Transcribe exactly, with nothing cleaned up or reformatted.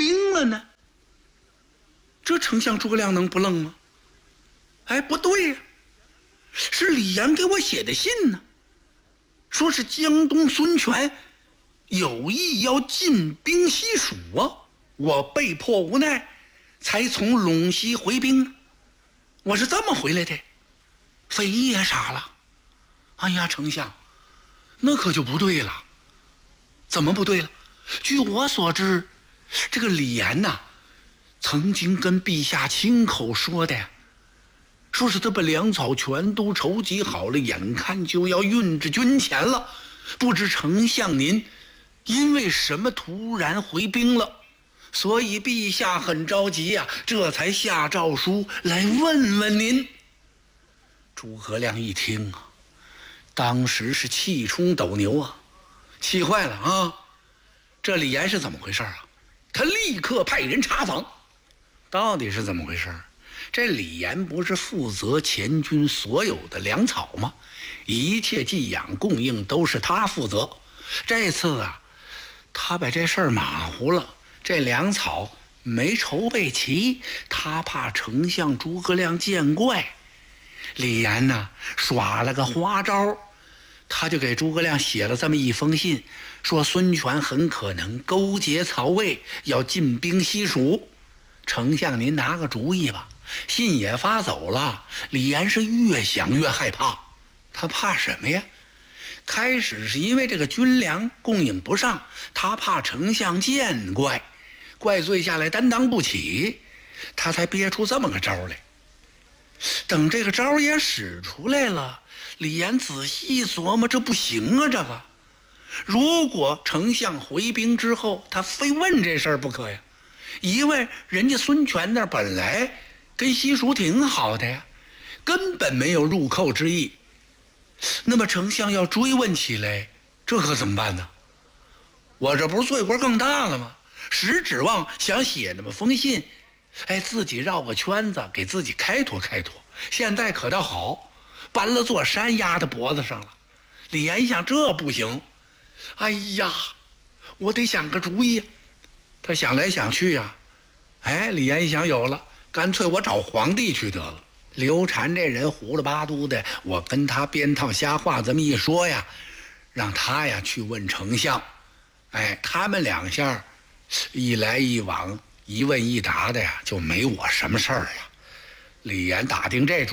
兵了呢？这丞相诸葛亮能不愣吗？哎，不对呀、啊，是李严给我写的信呢，说是江东孙权有意要进兵西蜀啊，我被迫无奈才从陇西回兵，我是这么回来的。飞也傻了，哎呀，丞相，那可就不对了。怎么不对了？据我所知，这个李严呐、啊，曾经跟陛下亲口说的，说是他把粮草全都筹集好了，眼看就要运至军前了，不知丞相您因为什么突然回兵了，所以陛下很着急呀、啊，这才下诏书来问问您。诸葛亮一听啊，当时是气冲斗牛啊，气坏了啊！这李严是怎么回事啊？他立刻派人查访，到底是怎么回事？这李严不是负责前军所有的粮草吗？一切寄养供应都是他负责。这次啊，他把这事儿马虎了，这粮草没筹备齐，他怕丞相诸葛亮见怪。李严呢，耍了个花招，他就给诸葛亮写了这么一封信，说孙权很可能勾结曹魏，要进兵西蜀，丞相您拿个主意吧。信也发走了，李严是越想越害怕。他怕什么呀？开始是因为这个军粮供应不上，他怕丞相见怪，怪罪下来担当不起，他才憋出这么个招来。等这个招也使出来了，李严仔细琢磨，这不行啊，这个如果丞相回兵之后他非问这事儿不可呀，因为人家孙权那本来跟西蜀挺好的呀，根本没有入寇之意，那么丞相要追问起来，这可怎么办呢？我这不是罪过更大了吗？实指望想写那么封信，哎，自己绕个圈子给自己开脱开脱，现在可倒好，搬了座山压在脖子上了。李严想这不行，哎呀，我得想个主意。他想来想去呀、啊，哎，李严一想有了，干脆我找皇帝去得了。刘禅这人胡了八嘟的，我跟他编套瞎话这么一说呀，让他呀去问丞相。哎，他们两下一来一往，一问一答的呀，就没我什么事儿呀。李严打定这主